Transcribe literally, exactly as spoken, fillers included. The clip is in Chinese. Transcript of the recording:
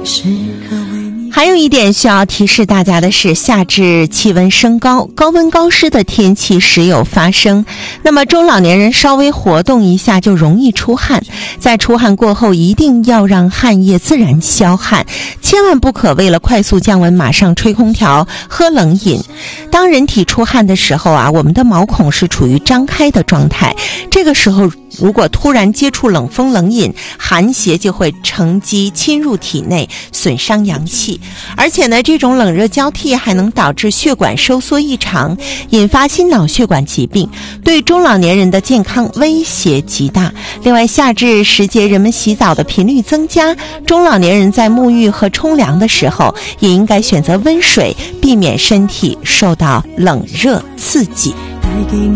还有一点需要提示大家的是，夏至气温升高，高温高湿的天气时有发生。那么中老年人稍微活动一下就容易出汗，在出汗过后一定要让汗液自然消汗，千万不可为了快速降温马上吹空调、喝冷饮。当人体出汗的时候啊，我们的毛孔是处于张开的状态，这个时候如果突然接触冷风冷饮，寒邪就会乘机侵入体内，损伤阳气。而且呢，这种冷热交替还能导致血管收缩异常，引发心脑血管疾病，对中老年人的健康威胁极大。另外，夏至时节人们洗澡的频率增加，中老年人在沐浴和冲凉的时候也应该选择温水，避免身体受到冷热刺激。带给你